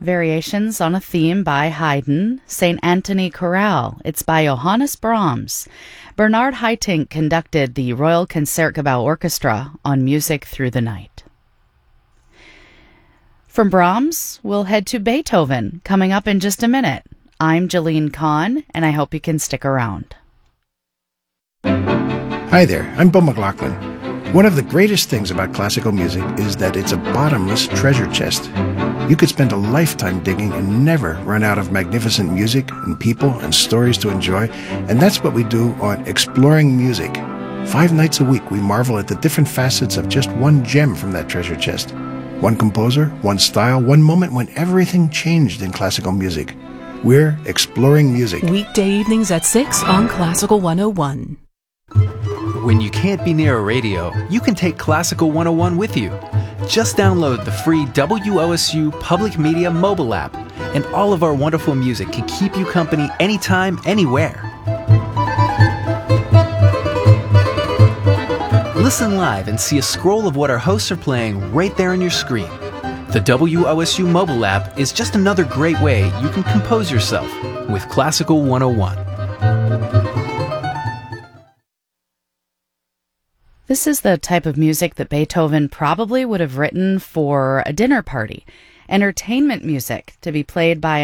Variations on a Theme by Haydn, St. Anthony Chorale. It's by Johannes Brahms. Bernard Haitink conducted the Royal Concertgebouw Orchestra on Music Through the Night. From Brahms, we'll head to Beethoven, coming up in just a minute. I'm Jeline Kahn, and I hope you can stick around. Hi there, I'm Bill McLaughlin. One of the greatest things about classical music is that it's a bottomless treasure chest. You could spend a lifetime digging and never run out of magnificent music and people and stories to enjoy, and that's what we do on Exploring Music. 5 nights a week we marvel at the different facets of just one gem from that treasure chest. One composer, one style, one moment when everything changed in classical music. We're Exploring Music. Weekday evenings at 6 on Classical 101. When you can't be near a radio, you can take Classical 101 with you. Just download the free WOSU Public Media mobile app, and all of our wonderful music can keep you company anytime, anywhere. Listen live and see a scroll of what our hosts are playing right there on your screen. The WOSU mobile app is just another great way you can compose yourself with Classical 101. This is the type of music that Beethoven probably would have written for a dinner party. Entertainment music to be played by